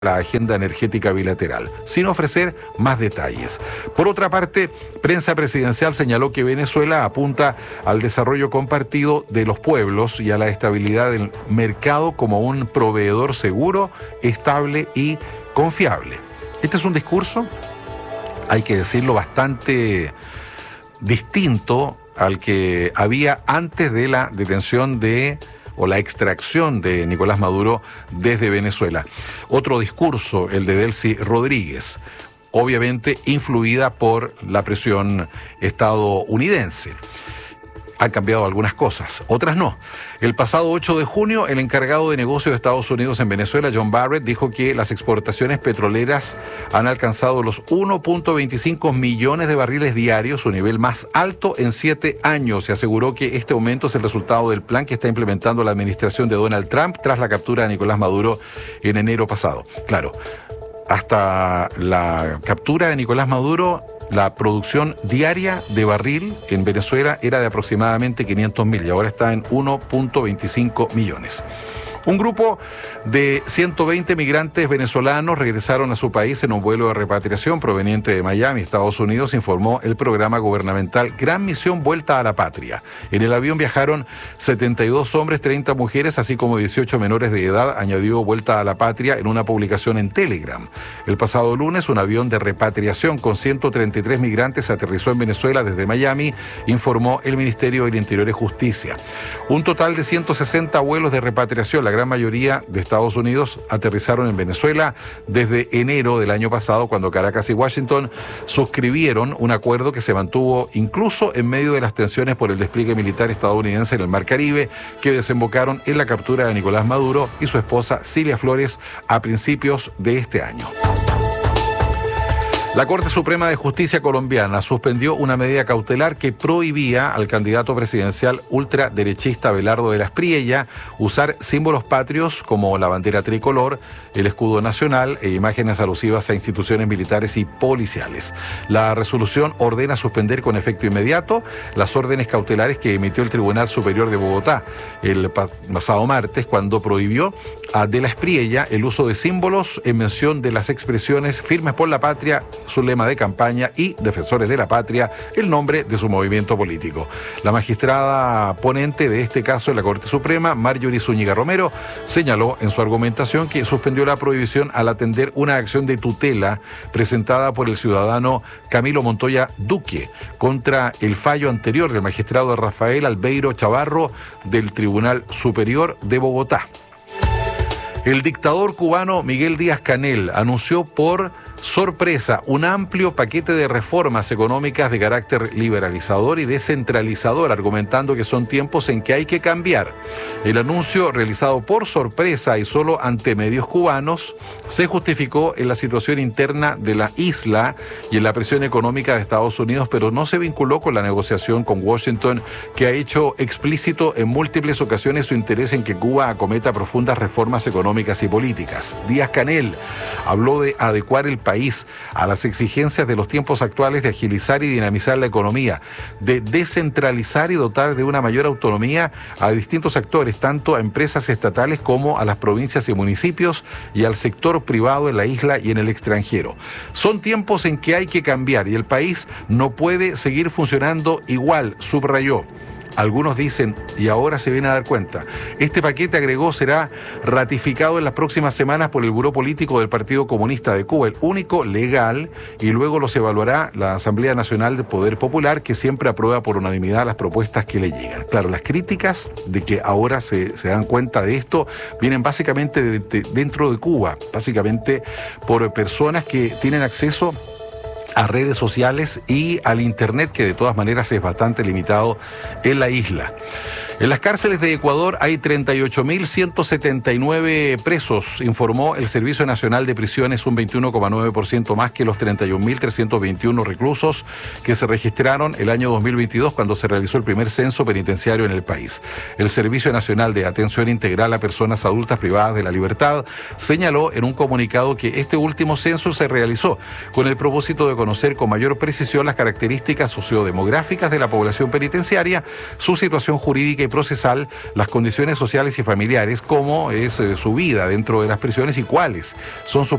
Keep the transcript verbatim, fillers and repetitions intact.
la agenda energética bilateral, sin ofrecer más detalles. Por otra parte, prensa presidencial señaló que Venezuela apunta al desarrollo compartido de los pueblos y a la estabilidad del mercado como un proveedor seguro, estable y confiable. Este es un discurso, hay que decirlo, bastante distinto al que había antes de la detención de o la extracción de Nicolás Maduro desde Venezuela. Otro discurso, el de Delcy Rodríguez, obviamente influida por la presión estadounidense. Han cambiado algunas cosas, otras no. El pasado ocho de junio, el encargado de negocios de Estados Unidos en Venezuela, John Barrett, dijo que las exportaciones petroleras han alcanzado los uno punto veinticinco millones de barriles diarios, su nivel más alto en siete años. Se aseguró que este aumento es el resultado del plan que está implementando la administración de Donald Trump tras la captura de Nicolás Maduro en enero pasado. Claro, hasta la captura de Nicolás Maduro, la producción diaria de barril en Venezuela era de aproximadamente quinientos mil y ahora está en uno punto veinticinco millones. Un grupo de ciento veinte migrantes venezolanos regresaron a su país en un vuelo de repatriación proveniente de Miami, Estados Unidos, informó el programa gubernamental Gran Misión Vuelta a la Patria. En el avión viajaron setenta y dos hombres, treinta mujeres, así como dieciocho menores de edad, añadió Vuelta a la Patria en una publicación en Telegram. El pasado lunes, un avión de repatriación con ciento treinta y tres migrantes aterrizó en Venezuela desde Miami, informó el Ministerio del Interior y Justicia. Un total de ciento sesenta vuelos de repatriación, la gran mayoría de Estados Unidos, aterrizaron en Venezuela desde enero del año pasado, cuando Caracas y Washington suscribieron un acuerdo que se mantuvo incluso en medio de las tensiones por el despliegue militar estadounidense en el Mar Caribe, que desembocaron en la captura de Nicolás Maduro y su esposa Cilia Flores a principios de este año. La Corte Suprema de Justicia colombiana suspendió una medida cautelar que prohibía al candidato presidencial ultraderechista Abelardo de la Espriella usar símbolos patrios como la bandera tricolor, el escudo nacional e imágenes alusivas a instituciones militares y policiales. La resolución ordena suspender con efecto inmediato las órdenes cautelares que emitió el Tribunal Superior de Bogotá el pasado martes, cuando prohibió a de la Espriella el uso de símbolos en mención de las expresiones Firmes por la Patria, su lema de campaña, y Defensores de la Patria, el nombre de su movimiento político. La magistrada ponente de este caso en la Corte Suprema, Marjorie Zúñiga Romero, señaló en su argumentación que suspendió la prohibición al atender una acción de tutela presentada por el ciudadano Camilo Montoya Duque contra el fallo anterior del magistrado Rafael Albeiro Chavarro del Tribunal Superior de Bogotá. El dictador cubano Miguel Díaz-Canel anunció por sorpresa un amplio paquete de reformas económicas de carácter liberalizador y descentralizador, argumentando que son tiempos en que hay que cambiar. El anuncio, realizado por sorpresa y solo ante medios cubanos, se justificó en la situación interna de la isla y en la presión económica de Estados Unidos, pero no se vinculó con la negociación con Washington, que ha hecho explícito en múltiples ocasiones su interés en que Cuba acometa profundas reformas económicas y políticas. Díaz-Canel habló de adecuar el país país a las exigencias de los tiempos actuales, de agilizar y dinamizar la economía, de descentralizar y dotar de una mayor autonomía a distintos actores, tanto a empresas estatales como a las provincias y municipios y al sector privado en la isla y en el extranjero. Son tiempos en que hay que cambiar y el país no puede seguir funcionando igual, subrayó. Algunos dicen, y ahora se viene a dar cuenta, este paquete, agregó, será ratificado en las próximas semanas por el Buró Político del Partido Comunista de Cuba, el único legal, y luego los evaluará la Asamblea Nacional del Poder Popular, que siempre aprueba por unanimidad las propuestas que le llegan. Claro, las críticas de que ahora se, se dan cuenta de esto vienen básicamente de, de, dentro de Cuba, básicamente por personas que tienen acceso a redes sociales y al internet, que de todas maneras es bastante limitado en la isla. En las cárceles de Ecuador hay treinta y ocho mil ciento setenta y nueve presos, informó el Servicio Nacional de Prisiones, un veintiuno coma nueve por ciento más que los treinta y un mil trescientos veintiuno reclusos que se registraron el año dos mil veintidós, cuando se realizó el primer censo penitenciario en el país. El Servicio Nacional de Atención Integral a Personas Adultas Privadas de la Libertad señaló en un comunicado que este último censo se realizó con el propósito de conocer con mayor precisión las características sociodemográficas de la población penitenciaria, su situación jurídica y procesal las condiciones sociales y familiares, cómo es eh, su vida dentro de las prisiones y cuáles son sus